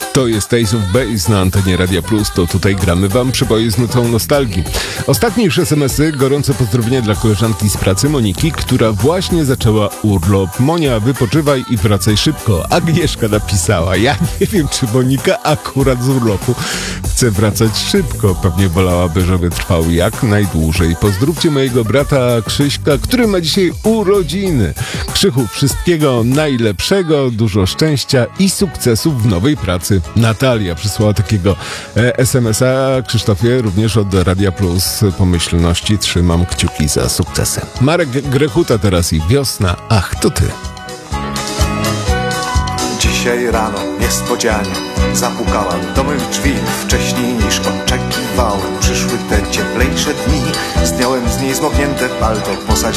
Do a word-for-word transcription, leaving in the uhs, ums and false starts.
To jest Ace of Base na antenie Radia Plus, to tutaj gramy wam przeboje z nutą nostalgii. Ostatnie już es em esy, gorące pozdrowienia dla koleżanki z pracy Moniki, która właśnie zaczęła urlop. Monia, wypoczywaj i wracaj szybko. Agnieszka napisała, ja nie wiem, czy Monika akurat z urlopu chce wracać szybko. Pewnie wolałaby, żeby trwał jak najdłużej. Pozdrówcie mojego brata Krzyśka, który ma dzisiaj urodziny. Krzychu, wszystkiego najlepszego, dużo szczęścia i sukcesów w nowej pracy. Natalia przysłała takiego e, es emesa. Krzysztofie, również od Radia Plus pomyślności trzymam kciuki za sukcesy. Marek Grechuta teraz i wiosna, ach to ty. Dzisiaj rano niespodzianie zapukałem do mych drzwi wcześniej niż oczekiwałem. Przyszły te cieplejsze dni, zdjąłem z niej zmoknięte palto, posadziłem